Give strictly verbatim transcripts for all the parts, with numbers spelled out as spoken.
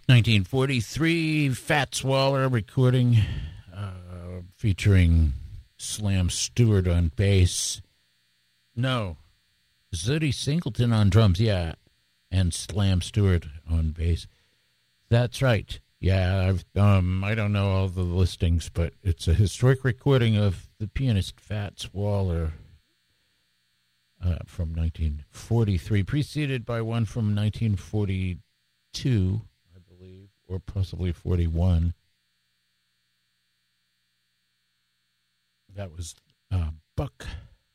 nineteen forty-three, Fats Waller recording uh, featuring Slam Stewart on bass. No, Zooty Singleton on drums, yeah, and Slam Stewart on bass. That's right. Yeah, I've um I don't know all the listings, but it's a historic recording of the pianist Fats Waller uh, from nineteen forty-three, preceded by one from nineteen forty-two, I believe, or possibly forty-one. That was uh, Buck.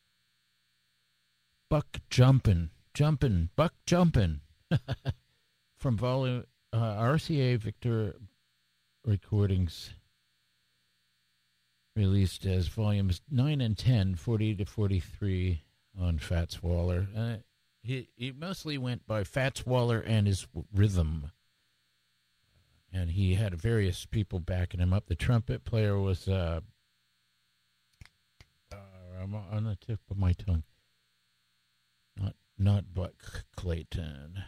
Buck Jumpin', Jumpin', Buck Jumpin', from volume uh, R C A Victor Recordings, released as volumes nine and ten, forty to forty-three on Fats Waller. Uh, he, he mostly went by Fats Waller and his rhythm, and he had various people backing him up. The trumpet player was uh, uh, I'm on the tip of my tongue. Not not Buck Clayton.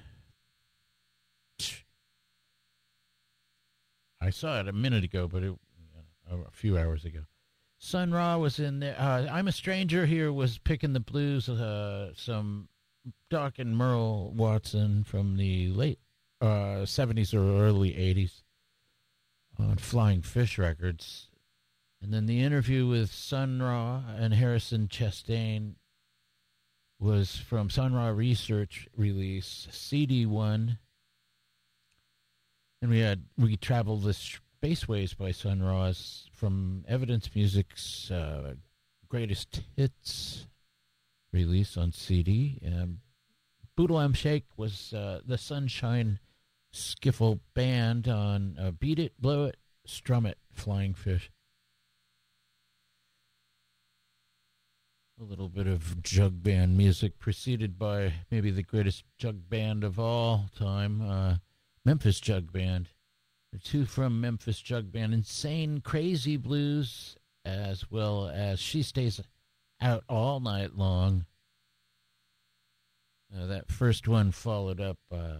I saw it a minute ago, but it uh, a few hours ago. Sun Ra was in there. Uh, I'm a Stranger here was picking the blues. Uh, some Doc and Merle Watson from the late uh, seventies or early eighties on Flying Fish Records. And then the interview with Sun Ra and Harrison Chastain was from Sun Ra Research release, C D one. And we had we traveled the spaceways by Sun Ra's from Evidence Music's uh, Greatest Hits release on C D. Um, Boodle M Shake was uh, the Sunshine Skiffle Band on uh, Beat It, Blow It, Strum It, Flying Fish. A little bit of jug band music, preceded by maybe the greatest jug band of all time, uh, Memphis Jug Band. The two from Memphis Jug Band, Insane Crazy Blues, as well as She Stays Out All Night Long. Uh, that first one followed up uh,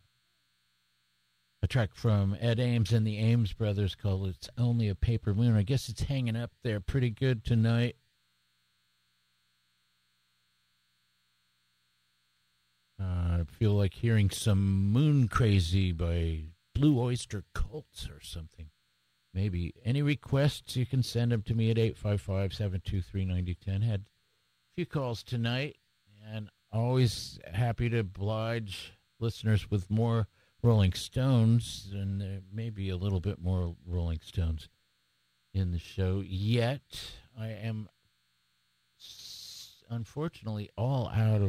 a track from Ed Ames and the Ames Brothers called It's Only a Paper Moon. I guess it's hanging up there pretty good tonight. Uh, I feel like hearing some Moon Crazy by Blue Oyster Cults or something. Maybe. Any requests, you can send them to me at eight five five, seven two three, nine zero one zero. Had a few calls tonight, and always happy to oblige listeners with more Rolling Stones, and uh, maybe a little bit more Rolling Stones in the show. Yet, I am unfortunately all out of